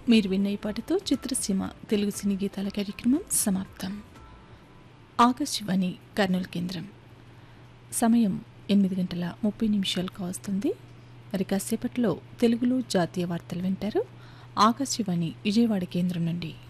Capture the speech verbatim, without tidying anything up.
మీరు విన్న ఈ పాటతో చిత్రసీమ తెలుగు సినీ గీతాల కార్యక్రమం సమాప్తం. ఆకాశవాణి కర్నూలు కేంద్రం. సమయం ఎనిమిది గంటల ముప్పై నిమిషాలకు వస్తుంది. మరి కాసేపట్లో తెలుగులో జాతీయ వార్తలు వింటారు ఆకాశవాణి విజయవాడ కేంద్రం నుండి.